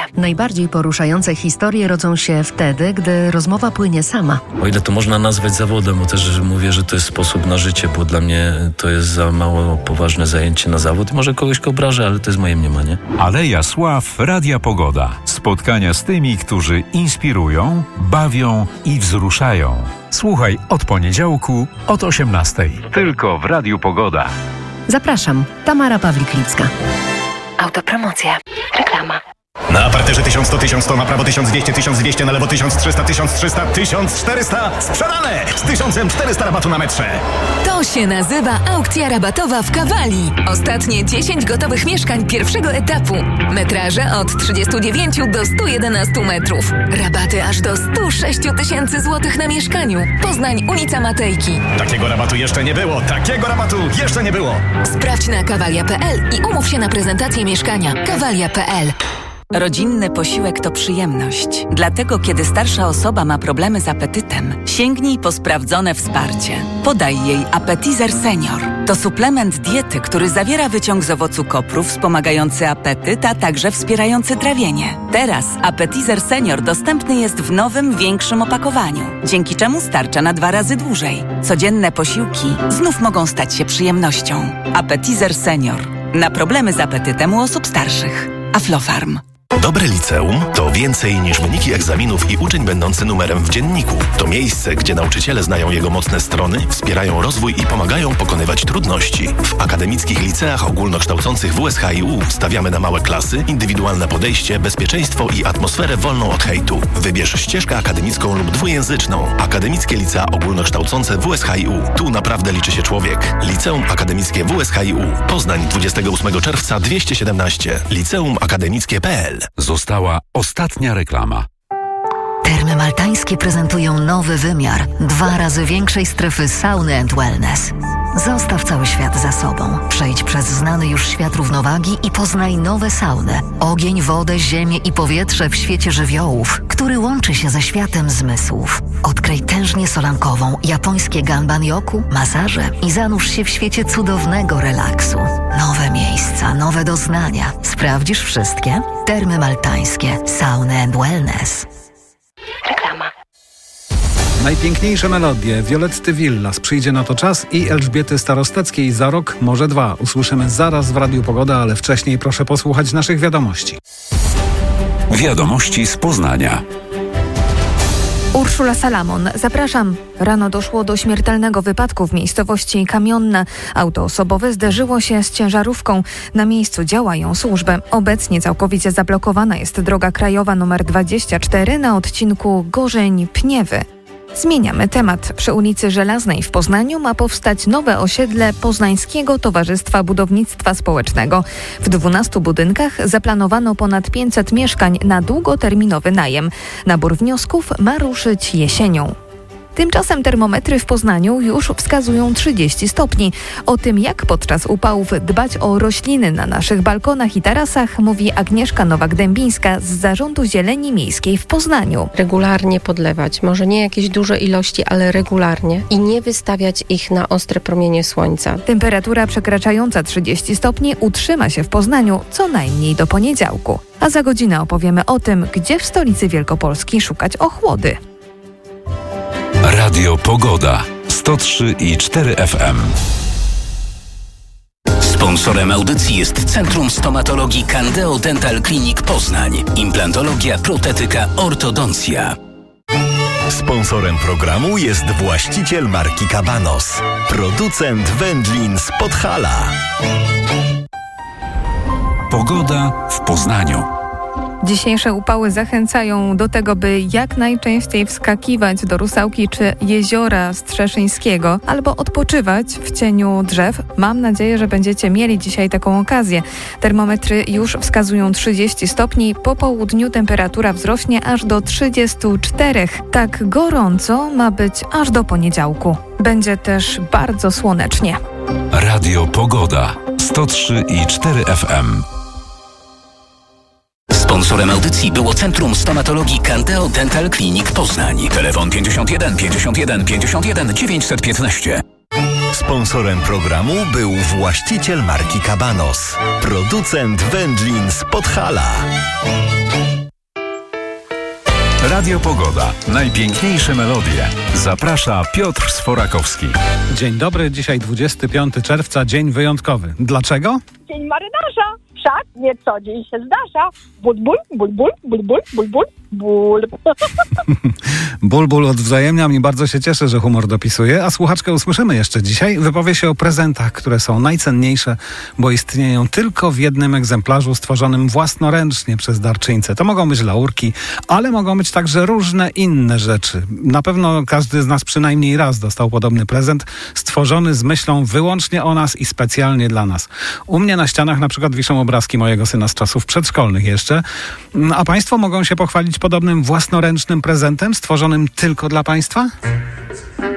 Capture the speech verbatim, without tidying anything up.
Najbardziej poruszające historie rodzą się wtedy, gdy rozmowa płynie sama. O ile to można nazwać zawodem, bo też mówię, że to jest sposób na życie, bo dla mnie to jest za mało poważne zajęcie na zawód. Może kogoś obrażę, ale to jest moje mniemanie. Aleja Sław, Radia Pogoda. Spotkania z tymi, którzy inspirują, bawią i wzruszają. Słuchaj od poniedziałku od osiemnastej. Tylko w Radiu Pogoda. Zapraszam, Tamara Pawlik-Lipska. Autopromocja. Reklama. Na parterze tysiąc sto, tysiąc sto, na prawo tysiąc dwieście, tysiąc dwieście, na lewo tysiąc trzysta, tysiąc trzysta, tysiąc czterysta. Sprzedane! Z tysiąc czterysta rabatu na metrze. To się nazywa aukcja rabatowa w Kawali. Ostatnie dziesięć gotowych mieszkań pierwszego etapu. Metraże od trzydziestu dziewięciu do stu jedenastu metrów. Rabaty aż do stu sześciu tysięcy złotych na mieszkaniu. Poznań, ulica Matejki. Takiego rabatu jeszcze nie było. Takiego rabatu jeszcze nie było. Sprawdź na kawalia kropka pe el i umów się na prezentację mieszkania. kawalia kropka pe el. Rodzinny posiłek to przyjemność. Dlatego, kiedy starsza osoba ma problemy z apetytem, sięgnij po sprawdzone wsparcie. Podaj jej Appetizer Senior. To suplement diety, który zawiera wyciąg z owocu kopru wspomagający apetyt, a także wspierający trawienie. Teraz Appetizer Senior dostępny jest w nowym, większym opakowaniu, dzięki czemu starcza na dwa razy dłużej. Codzienne posiłki znów mogą stać się przyjemnością. Appetizer Senior. Na problemy z apetytem u osób starszych. Aflofarm. Dobre liceum to więcej niż wyniki egzaminów i uczeń będący numerem w dzienniku. To miejsce, gdzie nauczyciele znają jego mocne strony, wspierają rozwój i pomagają pokonywać trudności. W akademickich liceach ogólnokształcących W S H I U stawiamy na małe klasy, indywidualne podejście, bezpieczeństwo i atmosferę wolną od hejtu. Wybierz ścieżkę akademicką lub dwujęzyczną. Akademickie licea ogólnokształcące W S H I U. Tu naprawdę liczy się człowiek. Liceum Akademickie W S H I U. Poznań, dwudziestego ósmego czerwca dwieście siedemnaście. liceum akademickie kropka pe el. Została ostatnia reklama. Termy Maltańskie prezentują nowy wymiar dwa razy większej strefy sauny and wellness. Zostaw cały świat za sobą. Przejdź przez znany już świat równowagi i poznaj nowe sauny. Ogień, wodę, ziemię i powietrze w świecie żywiołów, który łączy się ze światem zmysłów. Odkryj tężnię solankową, japońskie ganban-yoku, masaże i zanurz się w świecie cudownego relaksu. Nowe miejsca, nowe doznania. Sprawdzisz wszystkie? Termy Maltańskie. Sauny and wellness. Reklama. Najpiękniejsze melodie Violetty Villas, Przyjdzie na to czas i Elżbiety Starosteckiej Za rok, może dwa. Usłyszymy zaraz w Radiu Pogoda, ale wcześniej proszę posłuchać naszych wiadomości. Wiadomości z Poznania. Urszula Salamon, zapraszam. Rano doszło do śmiertelnego wypadku w miejscowości Kamionna. Auto osobowe zderzyło się z ciężarówką. Na miejscu działają służby. Obecnie całkowicie zablokowana jest droga krajowa nr dwadzieścia cztery na odcinku Gorzeń-Pniewy. Zmieniamy temat. Przy ulicy Żelaznej w Poznaniu ma powstać nowe osiedle Poznańskiego Towarzystwa Budownictwa Społecznego. W dwunastu budynkach zaplanowano ponad pięćset mieszkań na długoterminowy najem. Nabór wniosków ma ruszyć jesienią. Tymczasem termometry w Poznaniu już wskazują trzydzieści stopni. O tym, jak podczas upałów dbać o rośliny na naszych balkonach i tarasach, mówi Agnieszka Nowak-Dębińska z Zarządu Zieleni Miejskiej w Poznaniu. Regularnie podlewać, może nie jakieś duże ilości, ale regularnie i nie wystawiać ich na ostre promienie słońca. Temperatura przekraczająca trzydzieści stopni utrzyma się w Poznaniu co najmniej do poniedziałku. A za godzinę opowiemy o tym, gdzie w stolicy Wielkopolski szukać ochłody. Radio Pogoda sto trzy i cztery F M. Sponsorem audycji jest Centrum Stomatologii Candeo Dental Clinic Poznań. Implantologia, protetyka, ortodoncja. Sponsorem programu jest właściciel marki Cabanos. Producent wędlin z Podhala. Pogoda w Poznaniu. Dzisiejsze upały zachęcają do tego, by jak najczęściej wskakiwać do Rusałki czy Jeziora Strzeszyńskiego albo odpoczywać w cieniu drzew. Mam nadzieję, że będziecie mieli dzisiaj taką okazję. Termometry już wskazują trzydzieści stopni. Po południu temperatura wzrośnie aż do trzydziestu czterech. Tak gorąco ma być aż do poniedziałku. Będzie też bardzo słonecznie. Radio Pogoda sto trzy i cztery F M. Sponsorem audycji było Centrum Stomatologii Candeo Dental Clinic Poznań. Telefon pięćdziesiąt jeden pięćdziesiąt jeden pięćdziesiąt jeden dziewięćset piętnaście. Sponsorem programu był właściciel marki Cabanos. Producent wędlin z Podhala. Radio Pogoda. Najpiękniejsze melodie. Zaprasza Piotr Sforakowski. Dzień dobry, dzisiaj dwudziestego piątego czerwca, dzień wyjątkowy. Dlaczego? Dzień marynarza. Wszak nie co dzień się zdarza. Ból, ból, ból, ból, ból, ból, ból, ból, ból. Ból, ból odwzajemniam i bardzo się cieszę, że humor dopisuje. A słuchaczkę usłyszymy jeszcze dzisiaj. Wypowie się o prezentach, które są najcenniejsze, bo istnieją tylko w jednym egzemplarzu stworzonym własnoręcznie przez darczyńcę. To mogą być laurki, ale mogą być także różne inne rzeczy. Na pewno każdy z nas przynajmniej raz dostał podobny prezent, stworzony z myślą wyłącznie o nas i specjalnie dla nas. U mnie na ścianach na przykład wiszą obrazki mojego syna z czasów przedszkolnych jeszcze. A państwo mogą się pochwalić podobnym własnoręcznym prezentem stworzonym tylko dla państwa?